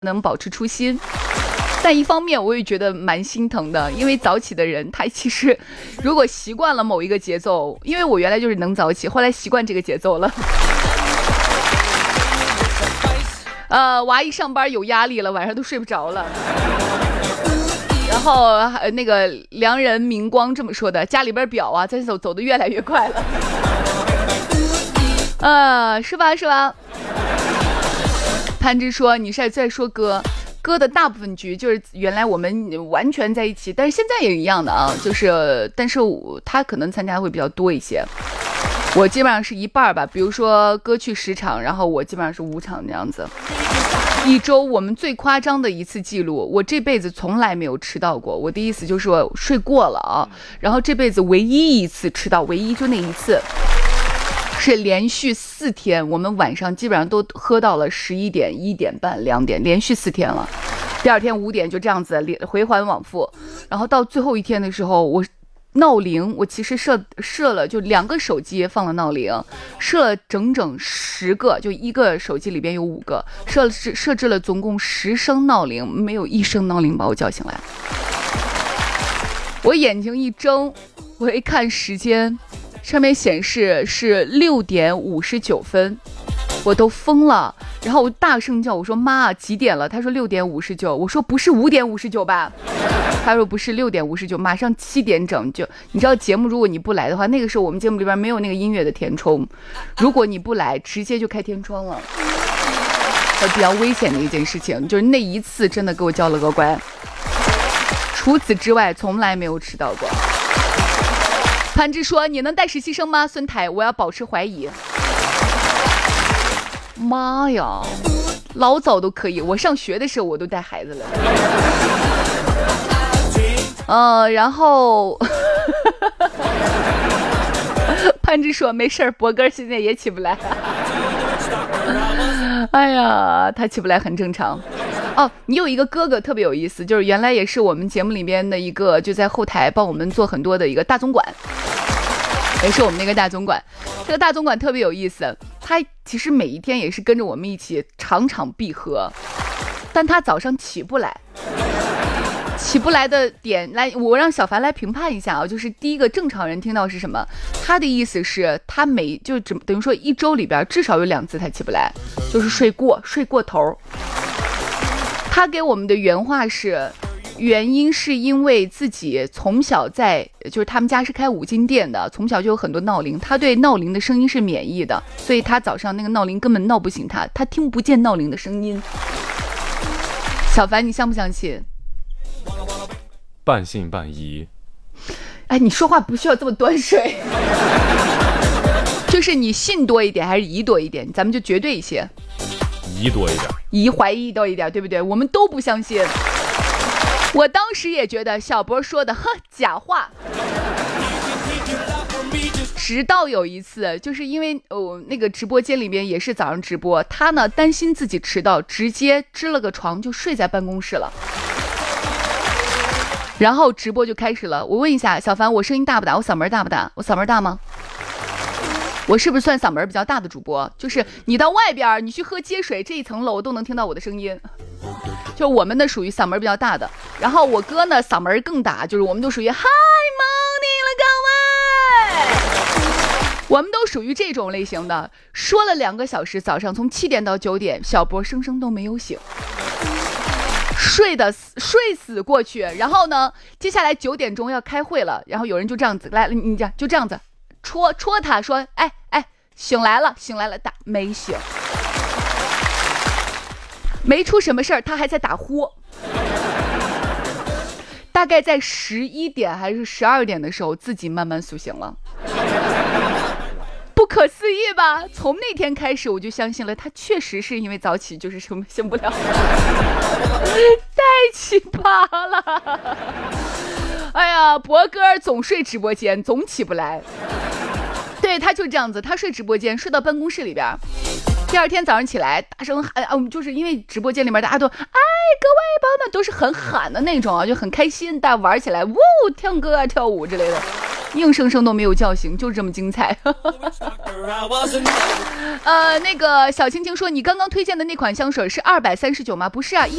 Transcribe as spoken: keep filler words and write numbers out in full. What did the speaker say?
能保持初心。但一方面我也觉得蛮心疼的，因为早起的人他其实如果习惯了某一个节奏，因为我原来就是能早起，后来习惯这个节奏了。呃，娃一上班有压力了，晚上都睡不着了。然后、呃、那个良人明光这么说的，家里边表啊在走走得越来越快了。呃，是吧是吧？潘之说你是在说歌。歌的大部分局就是原来我们完全在一起，但是现在也一样的啊，就是但是他可能参加会比较多一些，我基本上是一半吧，比如说歌去十场，然后我基本上是五场这样子。一周我们最夸张的一次记录，我这辈子从来没有迟到过，我的意思就是说睡过了啊，然后这辈子唯一一次迟到，唯一就那一次。是连续四天，我们晚上基本上都喝到了十一点、一点半、两点，连续四天了。第二天五点就这样子回环往复，然后到最后一天的时候，我闹铃我其实设设了就两个手机放了闹铃，设了整整十个，就一个手机里边有五个，设置设置了总共十声闹铃，没有一声闹铃把我叫醒来。我眼睛一睁，我一看时间。上面显示是六点五十九分，我都疯了。然后我大声叫，我说妈，几点了？他说六点五十九。我说不是五点五十九吧？他说不是六点五十九，马上七点整就。你知道节目如果你不来的话，那个时候我们节目里边没有那个音乐的填充，如果你不来，直接就开天窗了，比较危险的一件事情。就是那一次真的给我叫了个乖，除此之外从来没有迟到过。潘之说你能带实习生吗？孙台，我要保持怀疑。妈呀，老早都可以，我上学的时候我都带孩子了。呃，然后潘之说没事儿，博哥现在也起不来。哎呀，他起不来很正常。哦，你有一个哥哥特别有意思，就是原来也是我们节目里面的一个，就在后台帮我们做很多的一个大总管，也是我们那个大总管。这个大总管特别有意思，他其实每一天也是跟着我们一起场场必喝，但他早上起不来。起不来的点，来，我让小凡来评判一下啊。就是第一个，正常人听到是什么？他的意思是，他每就只等于说一周里边至少有两次他起不来，就是睡过睡过头。他给我们的原话是，原因是因为自己从小在，就是他们家是开五金店的，从小就有很多闹铃，他对闹铃的声音是免疫的，所以他早上那个闹铃根本闹不醒他，他听不见闹铃的声音。小凡，你相不相信？ 半信半疑。 哎，你说话不需要这么端水。就是你信多一点还是疑多一点？咱们就绝对一些。 疑多一点， 疑怀疑多一点，对不对？我们都不相信。我当时也觉得小博说的，哼，假话。直到有一次，就是因为哦，那个直播间里面也是早上直播，他呢担心自己迟到，直接支了个床就睡在办公室了。然后直播就开始了。我问一下小凡，我声音大不大？我嗓门大不大？我嗓门大吗？我是不是算嗓门比较大的主播？就是你到外边，你去喝接水，这一层楼都能听到我的声音。就我们的属于嗓门比较大的，然后我哥呢嗓门更大，就是我们都属于嗨 morning 了各位，我们都属于这种类型的。说了两个小时，早上从七点到九点，小博生生都没有醒。睡的睡死过去，然后呢，接下来九点钟要开会了，然后有人就这样子来，你这就这样子戳戳他说，哎哎，醒来了，醒来了，打没醒，没出什么事儿，他还在打呼。大概在十一点还是十二点的时候，自己慢慢苏醒了。不可思议吧？从那天开始我就相信了，他确实是因为早起就是什么醒不了。太奇葩了。哎呀，博哥总睡直播间，总起不来。对，他就这样子，他睡直播间，睡到办公室里边，第二天早上起来大声喊，啊，就是因为直播间里面大家都哎，各位朋友们都是很喊的那种啊，就很开心，大家玩起来，呜，唱歌啊跳舞之类的。 硬生生都没有叫醒，就这么精彩。呃，那个小青青说，你刚刚推荐的那款香水是二百三十九吗？不是啊。